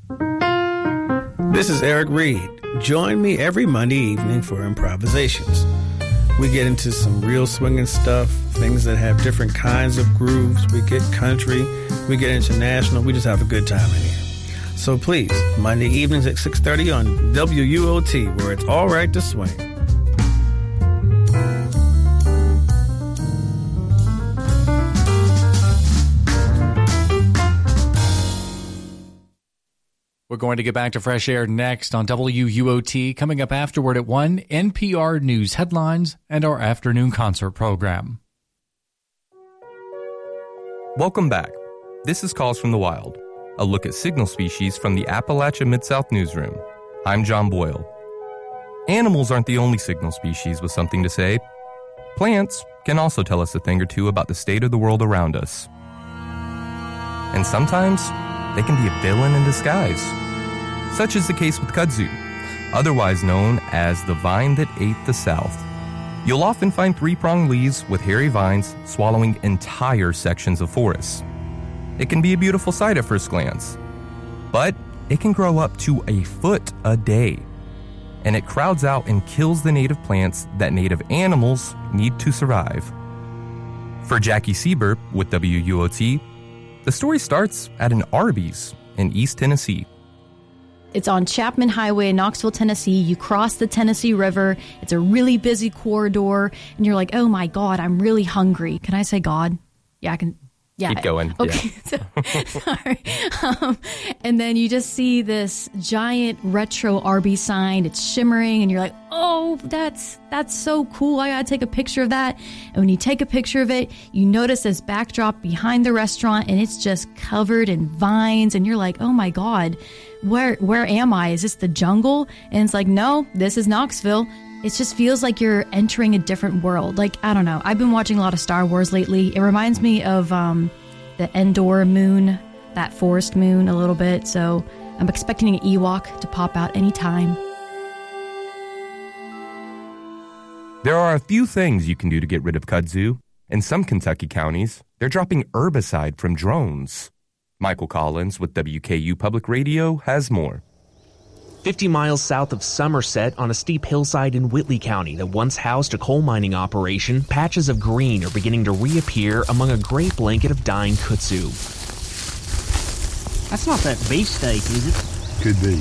This is Eric Reed. Join me every Monday evening for Improvisations. We get into some real swinging stuff, things that have different kinds of grooves. We get country, we get international. We just have a good time in here. So please, Monday evenings at 6:30 on WUOT, where it's all right to swing. We're going to get back to Fresh Air next on WUOT. Coming up afterward at 1, NPR News headlines and our afternoon concert program. Welcome back. This is Calls from the Wild, a look at signal species from the Appalachia Mid-South Newsroom. I'm John Boyle. Animals aren't the only signal species with something to say. Plants can also tell us a thing or two about the state of the world around us. And sometimes they can be a villain in disguise. Such is the case with kudzu, otherwise known as the vine that ate the South. You'll often find three-pronged leaves with hairy vines swallowing entire sections of forests. It can be a beautiful sight at first glance, but it can grow up to a foot a day, and it crowds out and kills the native plants that native animals need to survive. For Jackie Sieber with WUOT, the story starts at an Arby's in East Tennessee. It's on Chapman Highway in Knoxville, Tennessee. You cross the Tennessee River. It's a really busy corridor. And you're like, oh, my God, I'm really hungry. Can I say God? Yeah, I can. Yeah. Keep going. Okay. Yeah. Sorry. And then you just see this giant retro Arby's sign. It's shimmering. And you're like, oh, that's so cool. I got to take a picture of that. And when you take a picture of it, you notice this backdrop behind the restaurant. And it's just covered in vines. And you're like, oh, my God, where am I? Is this the jungle? And it's like, no, this is Knoxville. It just feels like you're entering a different world. Like, I don't know. I've been watching a lot of Star Wars lately. It reminds me of the Endor moon, that forest moon a little bit. So I'm expecting an Ewok to pop out anytime. There are a few things you can do to get rid of kudzu. In some Kentucky counties, they're dropping herbicide from drones. Michael Collins with WKU Public Radio has more. 50 miles south of Somerset, on a steep hillside in Whitley County that once housed a coal mining operation, patches of green are beginning to reappear among a gray blanket of dying kudzu. That's not that beefsteak, is it? Could be.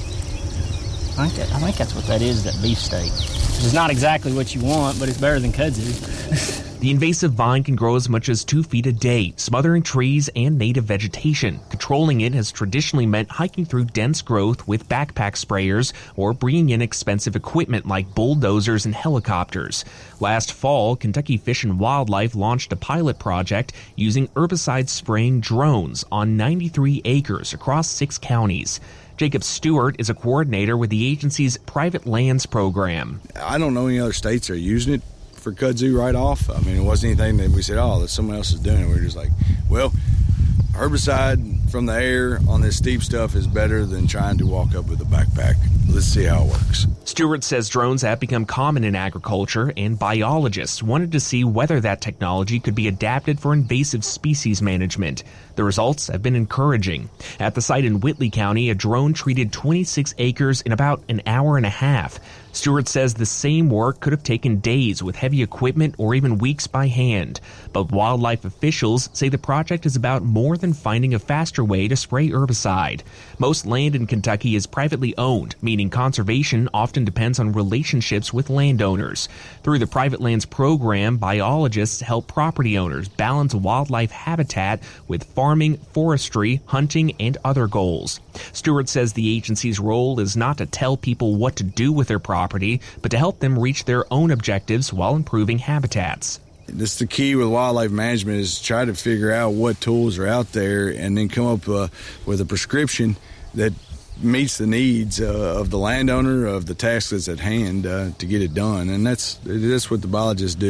I think that's what that is, that beefsteak. It's not exactly what you want, but it's better than kudzu. The invasive vine can grow as much as 2 feet a day, smothering trees and native vegetation. Controlling it has traditionally meant hiking through dense growth with backpack sprayers or bringing in expensive equipment like bulldozers and helicopters. Last fall, Kentucky Fish and Wildlife launched a pilot project using herbicide-spraying drones on 93 acres across 6 counties. Jacob Stewart is a coordinator with the agency's private lands program. I don't know any other states that are using it for kudzu right off. I mean, it wasn't anything that we said, oh, that someone else is doing it. We were just like, well, herbicide from the air on this steep stuff is better than trying to walk up with a backpack. Let's see how it works. Stewart says drones have become common in agriculture, and biologists wanted to see whether that technology could be adapted for invasive species management. The results have been encouraging. At the site in Whitley County, a drone treated 26 acres in about an hour and a half. Stewart says the same work could have taken days with heavy equipment or even weeks by hand. But wildlife officials say the project is about more than finding a faster way to spray herbicide. Most land in Kentucky is privately owned, meaning conservation often depends on relationships with landowners. Through the Private Lands Program, biologists help property owners balance wildlife habitat with farming, forestry, hunting, and other goals. Stewart says the agency's role is not to tell people what to do with their property, but to help them reach their own objectives while improving habitats. That's the key with wildlife management, is try to figure out what tools are out there and then come up with a prescription that meets the needs of the landowner, of the task that's at hand to get it done. And that's what the biologists do.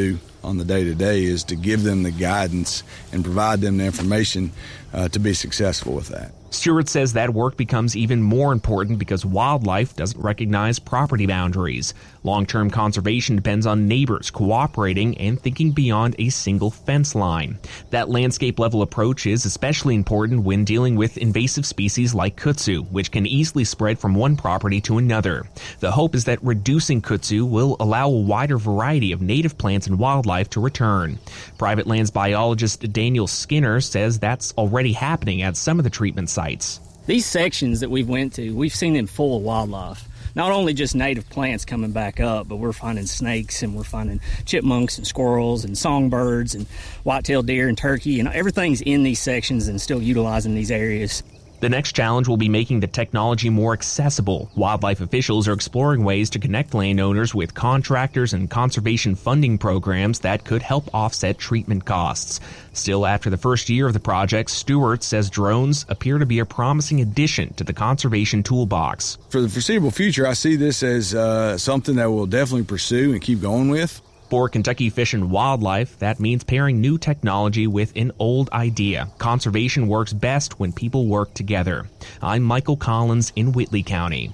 on the day-to-day is to give them the guidance and provide them the information to be successful with that. Stewart says that work becomes even more important because wildlife doesn't recognize property boundaries. Long-term conservation depends on neighbors cooperating and thinking beyond a single fence line. That landscape-level approach is especially important when dealing with invasive species like kudzu, which can easily spread from one property to another. The hope is that reducing kudzu will allow a wider variety of native plants and wildlife to return. Private lands biologist Daniel Skinner says that's already happening at some of the treatment sites. These sections that we've went to, we've seen them full of wildlife. Not only just native plants coming back up, but we're finding snakes and we're finding chipmunks and squirrels and songbirds and white-tailed deer and turkey, and everything's in these sections and still utilizing these areas. The next challenge will be making the technology more accessible. Wildlife officials are exploring ways to connect landowners with contractors and conservation funding programs that could help offset treatment costs. Still, after the first year of the project, Stewart says drones appear to be a promising addition to the conservation toolbox. For the foreseeable future, I see this as something that we'll definitely pursue and keep going with. For Kentucky Fish and Wildlife, that means pairing new technology with an old idea. Conservation works best when people work together. I'm Michael Collins in Whitley County.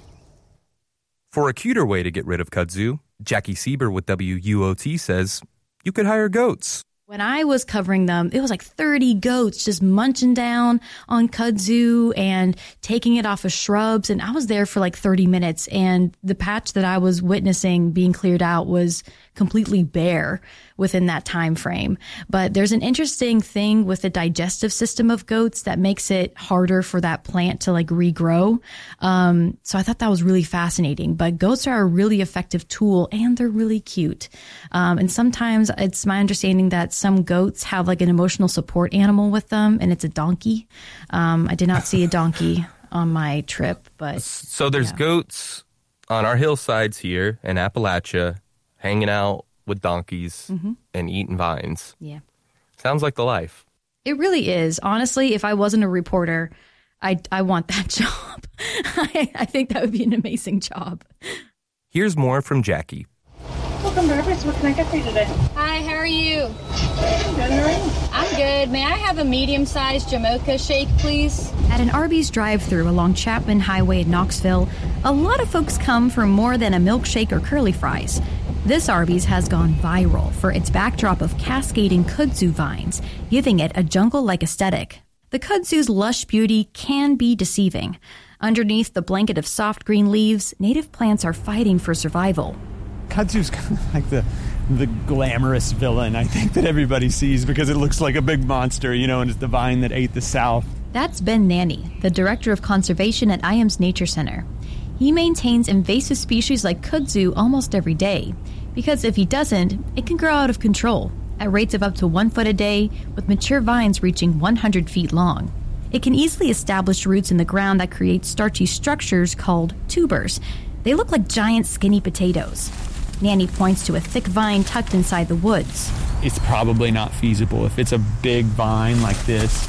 For a cuter way to get rid of kudzu, Jackie Sieber with WUOT says you could hire goats. When I was covering them, it was like 30 goats just munching down on kudzu and taking it off of shrubs. And I was there for like 30 minutes. And the patch that I was witnessing being cleared out was completely bare within that time frame. But there's an interesting thing with the digestive system of goats that makes it harder for that plant to like regrow. So I thought that was really fascinating. But goats are a really effective tool and they're really cute. And sometimes it's my understanding that some goats have like an emotional support animal with them, and it's a donkey. I did not see a donkey on my trip, but so there's goats on our hillsides here in Appalachia hanging out with donkeys and eating vines. Yeah. Sounds like the life. It really is. Honestly, if I wasn't a reporter, I want that job. I think that would be an amazing job. Here's more from Jackie. Welcome to Harvest. What can I get for you today? Hi, how are you? I'm good. How are you? I'm good. May I have a medium-sized Jamocha shake, please? At an Arby's drive-thru along Chapman Highway in Knoxville, a lot of folks come for more than a milkshake or curly fries. This Arby's has gone viral for its backdrop of cascading kudzu vines, giving it a jungle-like aesthetic. The kudzu's lush beauty can be deceiving. Underneath the blanket of soft green leaves, native plants are fighting for survival. Kudzu's kind of like the glamorous villain, I think, that everybody sees because it looks like a big monster, you know, and it's the vine that ate the South. That's Ben Nanny, the director of conservation at IAMS Nature Center. He maintains invasive species like kudzu almost every day, because if he doesn't, it can grow out of control at rates of up to 1 foot a day, with mature vines reaching 100 feet long. It can easily establish roots in the ground that create starchy structures called tubers. They look like giant skinny potatoes. Nanny points to a thick vine tucked inside the woods. It's probably not feasible. If it's a big vine like this,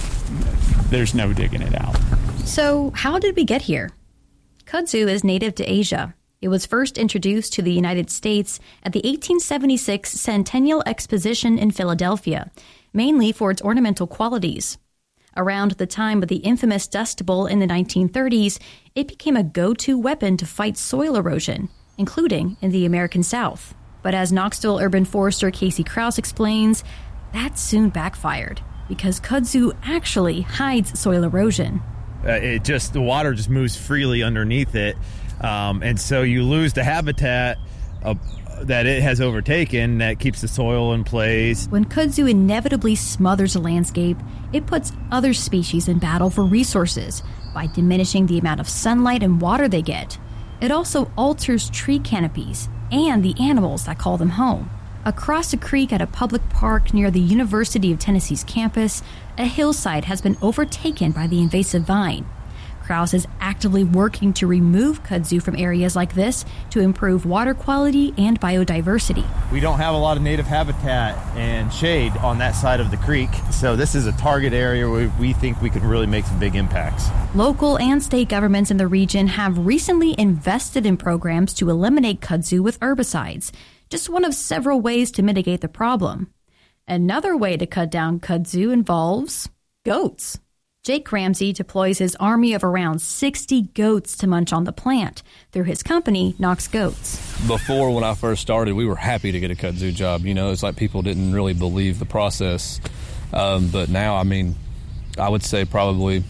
there's no digging it out. So how did we get here? Kudzu is native to Asia. It was first introduced to the United States at the 1876 Centennial Exposition in Philadelphia, mainly for its ornamental qualities. Around the time of the infamous Dust Bowl in the 1930s, it became a go-to weapon to fight soil erosion, including in the American South. But as Knoxville urban forester Casey Krause explains, that soon backfired because kudzu actually hides soil erosion. The water just moves freely underneath it, and so you lose the habitat that it has overtaken that keeps the soil in place. When kudzu inevitably smothers a landscape, it puts other species in battle for resources by diminishing the amount of sunlight and water they get. It also alters tree canopies and the animals that call them home. Across a creek at a public park near the University of Tennessee's campus, a hillside has been overtaken by the invasive vine. Krause is actively working to remove kudzu from areas like this to improve water quality and biodiversity. We don't have a lot of native habitat and shade on that side of the creek, so this is a target area where we think we can really make some big impacts. Local and state governments in the region have recently invested in programs to eliminate kudzu with herbicides. just one of several ways to mitigate the problem. Another way to cut down kudzu involves goats. Jake Ramsey deploys his army of around 60 goats to munch on the plant through his company, Knox Goats. Before, when I first started, we were happy to get a kudzu job. You know, it's like people didn't really believe the process. But now, I mean, I would say probably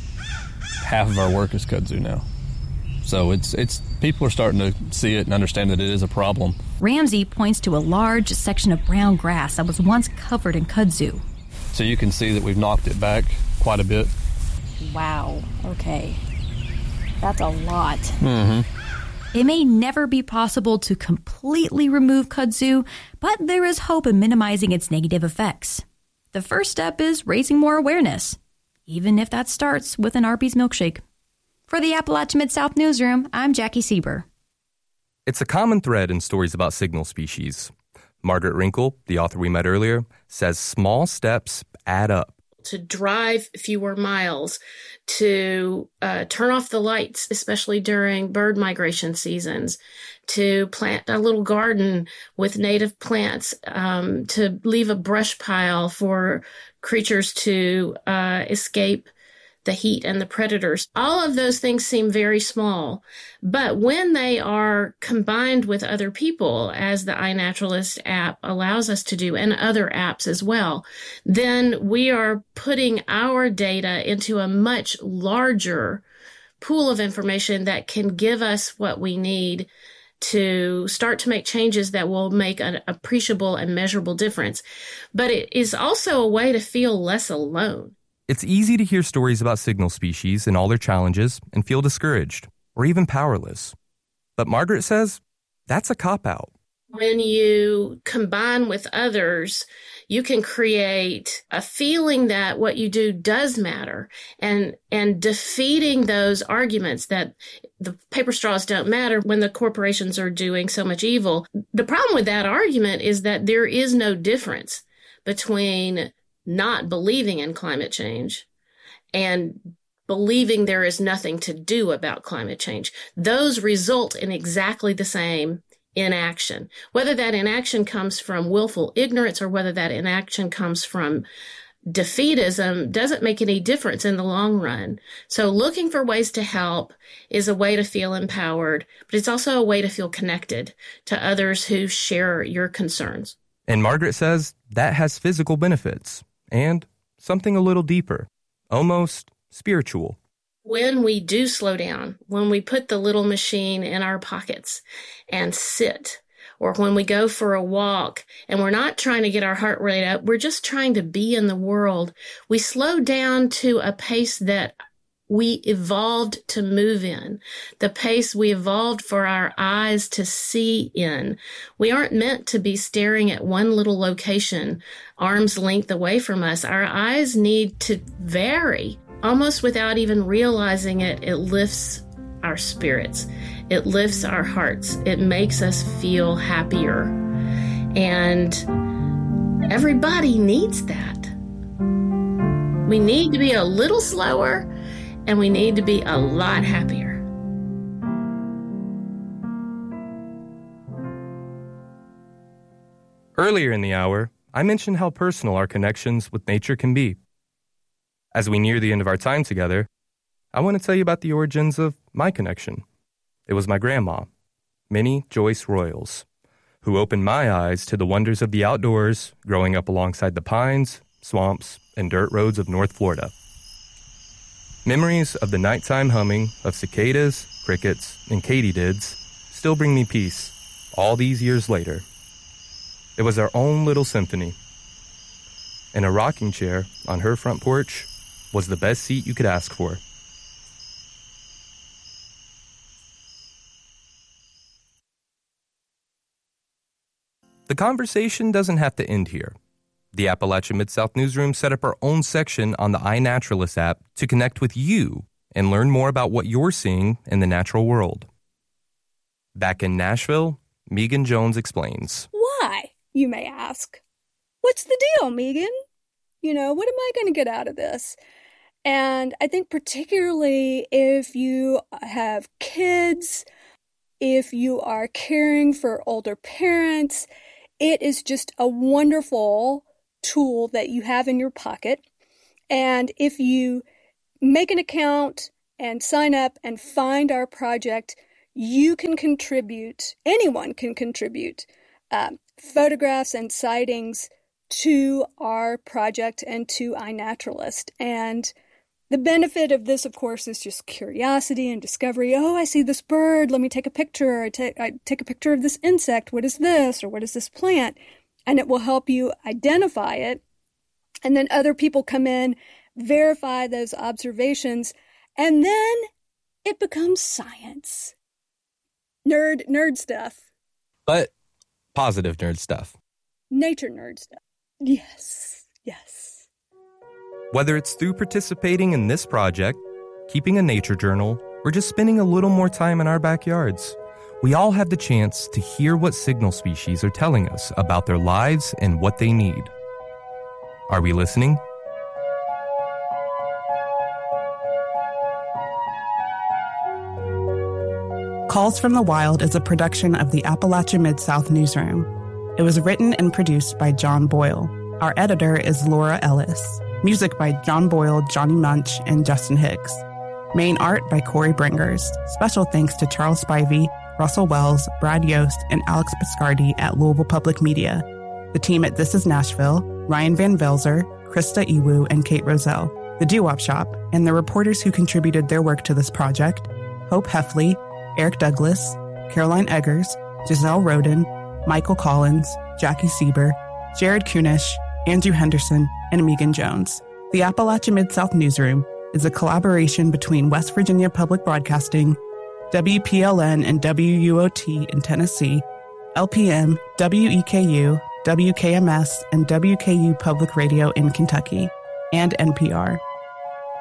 half of our work is kudzu now. So it's people are starting to see it and understand that it is a problem. Ramsey points to a large section of brown grass that was once covered in kudzu. So you can see that we've knocked it back quite a bit. Wow. Okay. That's a lot. It may never be possible to completely remove kudzu, but there is hope in minimizing its negative effects. The first step is raising more awareness, even if that starts with an Arby's milkshake. For the Appalachia Mid-South Newsroom, I'm Jackie Sieber. It's a common thread in stories about signal species. Margaret Wrinkle, the author we met earlier, says small steps add up. To drive fewer miles, to turn off the lights, especially during bird migration seasons, to plant a little garden with native plants, to leave a brush pile for creatures to escape the heat and the predators. All of those things seem very small, but when they are combined with other people, as the iNaturalist app allows us to do, and other apps as well, then we are putting our data into a much larger pool of information that can give us what we need to start to make changes that will make an appreciable and measurable difference. But it is also a way to feel less alone. It's easy to hear stories about signal species and all their challenges and feel discouraged or even powerless. But Margaret says that's a cop-out. When you combine with others, you can create a feeling that what you do does matter, and defeating those arguments that the paper straws don't matter when the corporations are doing so much evil. The problem with that argument is that there is no difference between not believing in climate change and believing there is nothing to do about climate change. Those result in exactly the same inaction. Whether that inaction comes from willful ignorance or whether that inaction comes from defeatism doesn't make any difference in the long run. So looking for ways to help is a way to feel empowered, but it's also a way to feel connected to others who share your concerns. And Margaret says that has physical benefits and something a little deeper, almost spiritual. When we do slow down, when we put the little machine in our pockets and sit, or when we go for a walk and we're not trying to get our heart rate up, we're just trying to be in the world, we slow down to a pace that we evolved to move in, the pace we evolved for our eyes to see in. We aren't meant to be staring at one little location arm's length away from us. Our eyes need to vary. Almost without even realizing it, it lifts our spirits. It lifts our hearts. It makes us feel happier. And everybody needs that. We need to be a little slower, and we need to be a lot happier. Earlier in the hour, I mentioned how personal our connections with nature can be. As we near the end of our time together, I want to tell you about the origins of my connection. It was my grandma, Minnie Joyce Royals, who opened my eyes to the wonders of the outdoors growing up alongside the pines, swamps, and dirt roads of North Florida. Memories of the nighttime humming of cicadas, crickets, and katydids still bring me peace all these years later. It was our own little symphony. And a rocking chair on her front porch was the best seat you could ask for. The conversation doesn't have to end here. The Appalachia Mid-South Newsroom set up our own section on the iNaturalist app to connect with you and learn more about what you're seeing in the natural world. Back in Nashville, Megan Jones explains. Why, you may ask? What's the deal, Megan? You know, what am I going to get out of this? And I think particularly if you have kids if you are caring for older parents, it is just a wonderful tool that you have in your pocket. And if you make an account and sign up and find our project, you can contribute, anyone can contribute photographs and sightings to our project and to iNaturalist. And the benefit of this, of course, is just curiosity and discovery. Oh, I see this bird. Let me take a picture. I take a picture of this insect. What is this? Or what is this plant? And it will help you identify it. And then other people come in, verify those observations, and then it becomes science. Nerd stuff. But positive nerd stuff. Nature nerd stuff. Yes. Whether it's through participating in this project, keeping a nature journal, or just spending a little more time in our backyards, we all have the chance to hear what signal species are telling us about their lives and what they need. Are we listening? Calls from the Wild is a production of the Appalachia Mid-South Newsroom. It was written and produced by John Boyle. Our editor is Laura Ellis. Music by John Boyle, Johnny Munch, and Justin Hicks. Main art by Corey Bringers. Special thanks to Charles Spivey, Russell Wells, Brad Yost, and Alex Piscardi at Louisville Public Media. The team at This Is Nashville, Ryan Van Velzer, Krista Iwu, and Kate Roselle. The Doo-Wop Shop, and the reporters who contributed their work to this project, Hope Heffley, Eric Douglas, Caroline Eggers, Giselle Roden, Michael Collins, Jackie Sieber, Jared Kunish, Andrew Henderson, and Megan Jones. The Appalachia Mid-South Newsroom is a collaboration between West Virginia Public Broadcasting, WPLN and WUOT in Tennessee, LPM, WEKU, WKMS, and WKU Public Radio in Kentucky, and NPR.